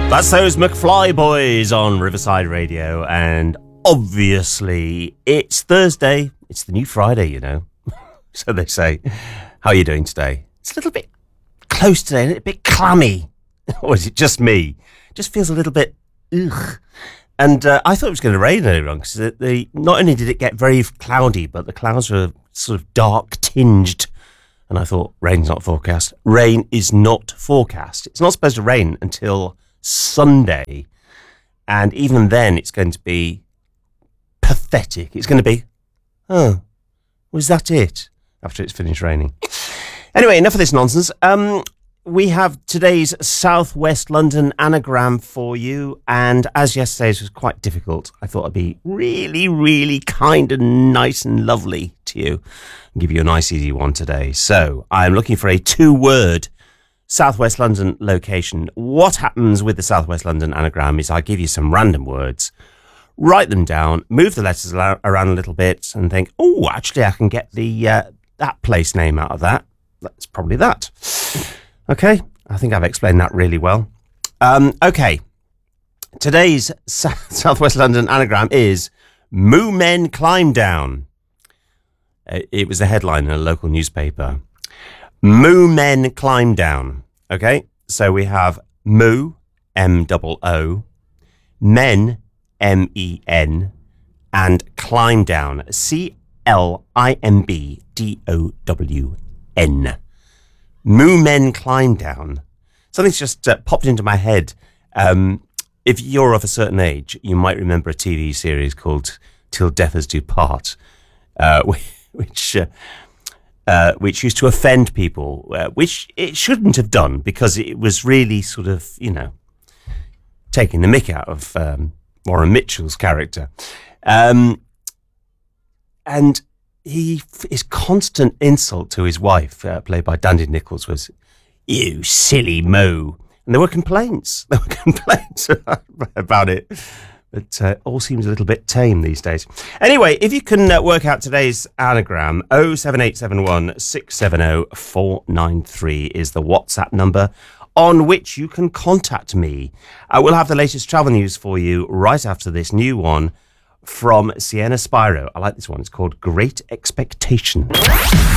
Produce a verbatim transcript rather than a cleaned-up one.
That's those McFly Boys on Riverside Radio, and obviously it's Thursday. It's the new Friday, you know. So they say. How are you doing today? It's a little bit close today, a little bit clammy. Or is it just me? It just feels a little bit ugh. And uh, I thought it was going to rain earlier on, because the, the, not only did it get very cloudy, but the clouds were sort of dark tinged. And I thought, rain's not forecast. Rain is not forecast. It's not supposed to rain until Sunday. And even then, it's going to be pathetic. It's going to be, oh, was that it? After it's finished raining. Anyway, enough of this nonsense. Um, we have today's South West London anagram for you. And as yesterday's was quite difficult, I thought I'd be really, really kind and nice and lovely to you and give you a nice, easy one today. So I'm looking for a two-word South West London location. What happens with the South West London anagram is I give you some random words, write them down, move the letters around a little bit and think, oh, actually I can get the uh, that place name out of that. That's probably that. Okay, I think I've explained that really well. Um, okay, today's South West London anagram is Moo Men Climb Down. It was the headline in a local newspaper. Moo Men Climb Down. Okay, so we have moo, M O O, men, M E N, and climb down, C L I M B D O W N. Moo Men Climb Down. Something's just uh, popped into my head. Um, if you're of a certain age, you might remember a T V series called Till Death Us Do Part, uh, which uh, uh, which used to offend people, uh, which it shouldn't have done, because it was really sort of, you know, taking the mick out of um, Warren Mitchell's character. Um, and he, his constant insult to his wife, uh, played by Dandy Nichols, was, "You silly moo." And there were complaints. There were complaints about it. But uh, all seems a little bit tame these days. Anyway, if you can uh, work out today's anagram, oh seven eight seven one, six seven oh, four nine three is the WhatsApp number on which you can contact me. I will have the latest travel news for you right after this new one from Sienna Spiro. I like this one. It's called Great Expectations.